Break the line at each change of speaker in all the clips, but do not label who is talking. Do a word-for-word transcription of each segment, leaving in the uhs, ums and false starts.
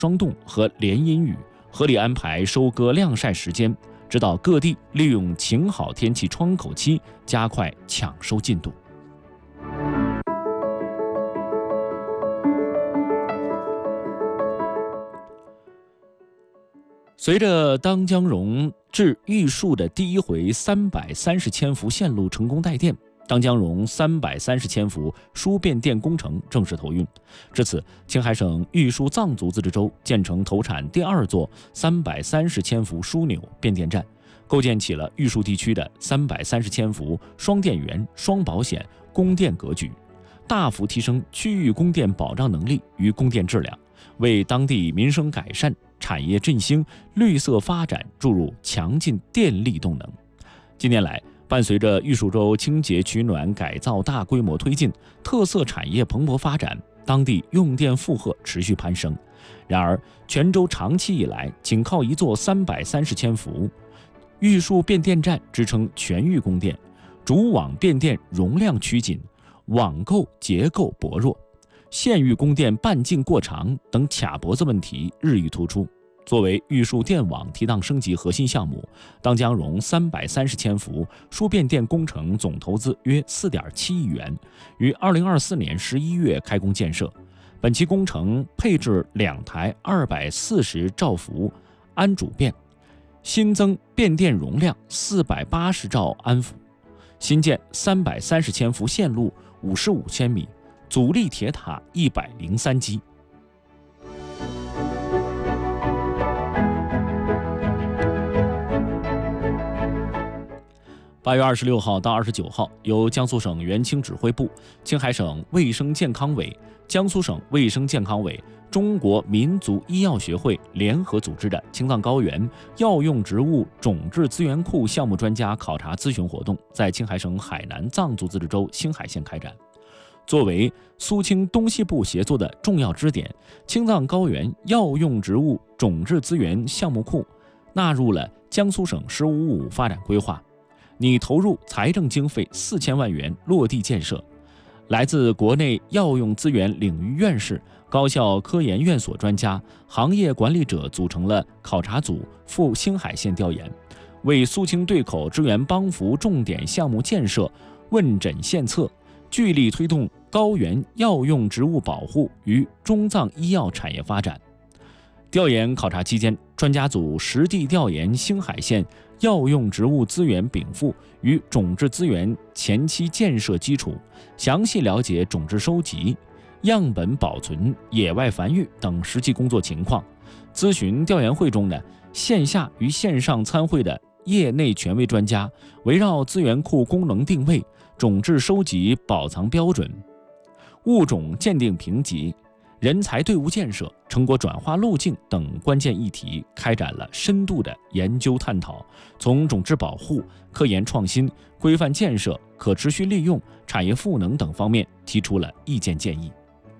霜冻和连阴雨，合理安排收割晾晒时间，指导各地利用晴好天气窗口期加快抢收进度。随着当江蓉至玉树的第一回三百三十千伏线路成功带电，当江蓉三百三十千伏输变电工程正式投运。至此，青海省玉树藏族自治州建成投产第二座三百三十千伏枢纽变电站，构建起了玉树地区的三百三十千伏双电源、双保险供电格局，大幅提升区域供电保障能力与供电质量，为当地民生改善、产业振兴、绿色发展注入强劲电力动能。近年来，伴随着玉树州清洁取暖改造大规模推进，特色产业蓬勃发展，当地用电负荷持续攀升。然而，全州长期以来仅靠一座三百三十千伏玉树变电站支撑全域供电，主网变电容量趋紧，网构结构薄弱，县域供电半径过长等卡脖子问题日益突出。作为玉树电网提档升级核心项目，当江蓉三百三十千伏输变电工程总投资约四点七亿元，于二零二四年十一月开工建设。本期工程配置两台二百四十兆伏安主变，新增变电容量四百八十兆安伏，新建三百三十千伏线路五十五千米，阻力铁塔一百零三基。八月二十六号到二十九号，由江苏省原青指挥部、青海省卫生健康委、江苏省卫生健康委、中国民族医药学会联合组织的青藏高原药用植物种质资源库项目专家考察咨询活动，在青海省海南藏族自治州星海县开展。作为苏青东西部协作的重要支点，青藏高原药用植物种质资源项目库纳入了江苏省“十五五”发展规划，拟投入财政经费四千万元落地建设。来自国内药用资源领域院士、高校科研院所专家、行业管理者组成了考察组赴星海县调研，为苏青对口支援帮扶重点项目建设问诊献策，聚力推动高原药用植物保护与中藏医药产业发展。调研考察期间，专家组实地调研星海县药用植物资源禀赋与种质资源前期建设基础，详细了解种质收集、样本保存、野外繁育等实际工作情况。咨询调研会中呢，线下与线上参会的业内权威专家围绕资源库功能定位、种质收集保藏标准、物种鉴定评级、人才队伍建设、成果转化路径等关键议题开展了深度的研究探讨，从种质保护、科研创新、规范建设、可持续利用、产业赋能等方面提出了意见建议。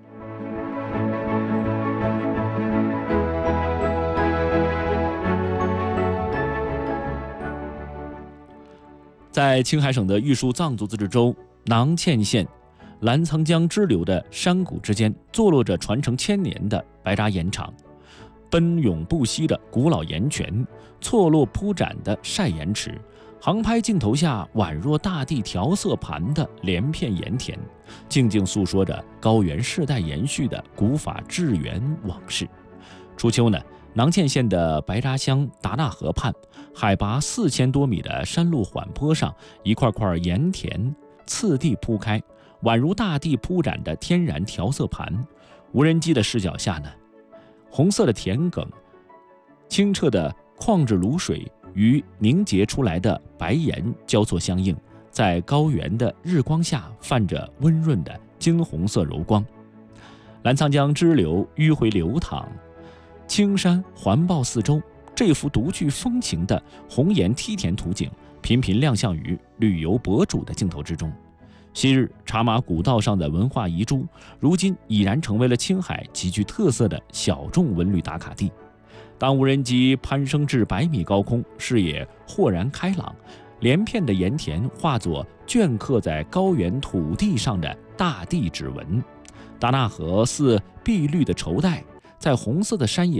在青海省的玉树藏族自治州囊谦县澜沧江支流的山谷之间，坐落着传承千年的白扎盐场，奔涌不息的古老盐泉，错落铺展的晒盐池，航拍镜头下宛若大地调色盘的连片盐田，静静诉说着高原世代延续的古法致源往事。初秋呢，囊谦县的白扎乡达纳河畔，海拔四千多米的山路缓坡上，一块块盐田次第铺开，宛如大地铺展的天然调色盘。无人机的视角下呢，红色的田埂、清澈的矿质卤水与凝结出来的白盐交错相映，在高原的日光下泛着温润的金红色柔光。澜沧江支流迂回流淌，青山环抱四周，这幅独具风情的红岩梯田图景频频亮相于旅游博主的镜头之中。昔日茶马古道上的文化遗珠，如今已然成为了青海极具特色的小众文旅打卡地。当无人机攀升至百米高空，视野豁然开朗，连片的盐田化作镌刻在高原土地上的大地指纹。达纳河似碧绿的绸带，在红色的山野